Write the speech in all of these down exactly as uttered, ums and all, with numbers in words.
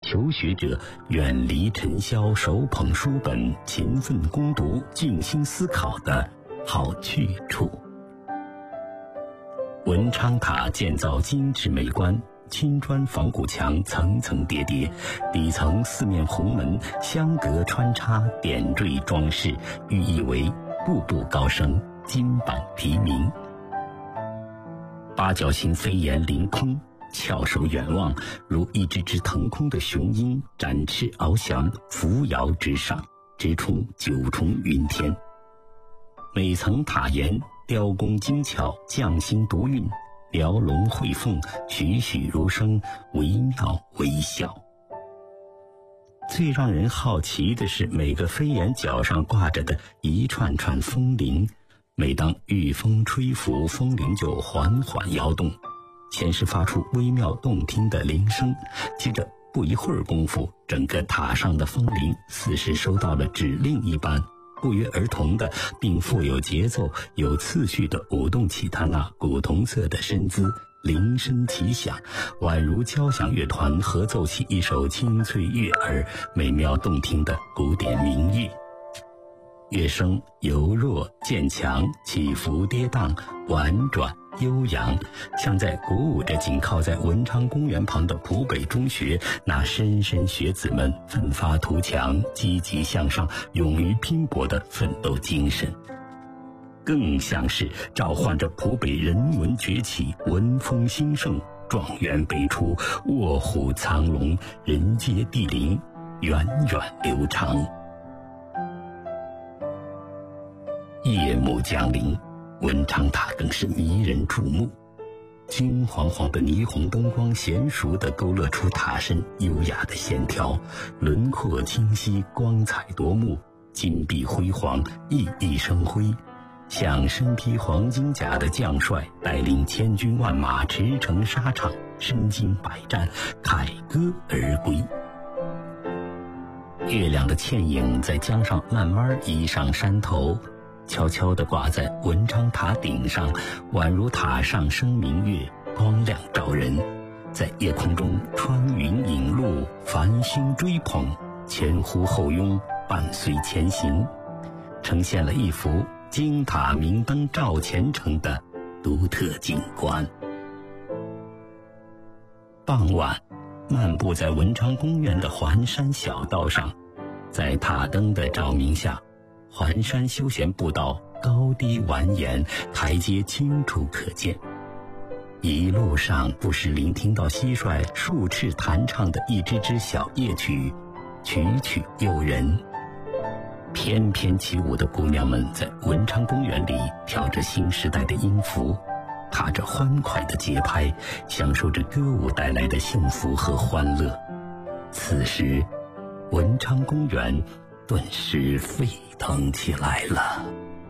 求学者远离尘嚣，手捧书本，勤奋攻读，静心思考的好去处。文昌塔建造精致美观，青砖仿古墙层层叠叠，底层四面红门相隔穿插，点缀装饰，寓意为步步高升，金榜题名。八角形飞檐凌空，翘首远望，如一只只腾空的雄鹰，展翅翱翔，扶摇直上，直冲九重云天。每层塔檐雕工精巧，匠心独运，雕龙绘凤，栩栩如生，惟妙惟肖。最让人好奇的是，每个飞檐角上挂着的一串串风铃，每当御风吹拂，风铃就缓缓摇动，先是发出微妙动听的铃声，接着不一会儿功夫，整个塔上的风铃似是收到了指令一般，不约而同的并富有节奏、有次序地舞动起它那古铜色的身姿，铃声齐响，宛如交响乐团合奏起一首清脆悦耳、美妙动听的古典民乐。乐声由弱渐强，起伏跌宕，婉转悠扬，像在鼓舞着紧靠在文昌公园旁的浦北中学那莘莘学子们奋发图强、积极向上、勇于拼搏的奋斗精神，更像是召唤着浦北人文崛起、文风兴盛、状元辈出、卧虎藏龙、人杰地灵、源远流长。夜幕降临，文昌塔更是迷人注目，金黄黄的霓虹灯光娴熟地勾勒出塔身优雅的线条，轮廓清晰，光彩夺目，金碧辉煌，熠熠生辉，像身披黄金甲的将帅带领千军万马驰骋沙场，身经百战，凯歌而归。月亮的倩影在江上慢慢移上山头，悄悄地挂在文昌塔顶上，宛如塔上生明月，光亮照人。在夜空中穿云引路，繁星追捧，前呼后拥，伴随前行，呈现了一幅金塔明灯照前程的独特景观。傍晚，漫步在文昌公园的环山小道上，在塔灯的照明下，环山休闲步道高低蜿蜒，台阶清楚可见。一路上不时聆听到蟋蟀竖翅弹唱的一支支小夜曲，曲曲诱人。翩翩起舞的姑娘们在文昌公园里跳着新时代的音符，踏着欢快的节拍，享受着歌舞带来的幸福和欢乐。此时，文昌公园顿时沸腾起来了。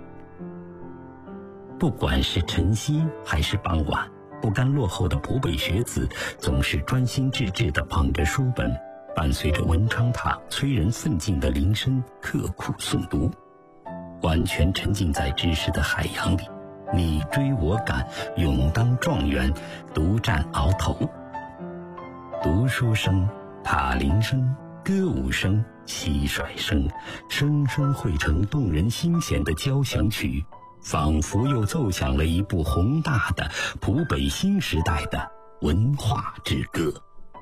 不管是晨曦还是傍晚，不甘落后的浦北学子总是专心致志地捧着书本，伴随着文昌塔催人奋进的铃声，刻苦诵读，完全沉浸在知识的海洋里，你追我赶，勇当状元，独占鳌头。读书声、塔铃声、歌舞声、蟋蟀声，声声汇成动人心弦的交响曲，仿佛又奏响了一部宏大的浦北新时代的文化之歌。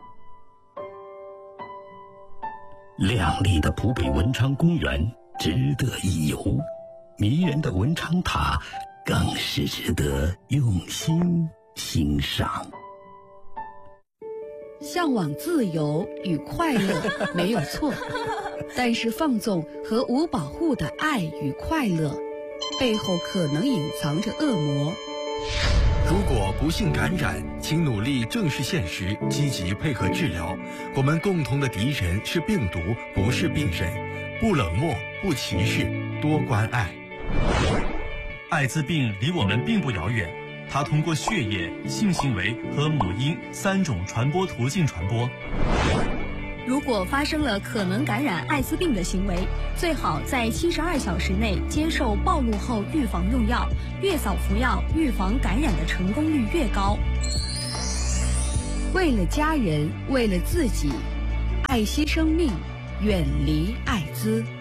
亮丽的浦北文昌公园值得一游，迷人的文昌塔更是值得用心欣赏。 向往自由与快乐没有错，但是放纵和无保护的爱与快乐背后可能隐藏着恶魔。 如果不幸感染，请努力正视现实，积极配合治疗。我们共同的敌人是病毒，不是病人。不冷漠，不歧视，多关爱。 艾滋病离我们并不遥远，它通过血液、性行为和母婴三种传播途径传播。 如果发生了可能感染艾滋病的行为，最好在七十二小时内接受暴露后预防用药，越早服药，预防感染的成功率越高。 为了家人，为了自己， 爱惜生命，远离艾滋。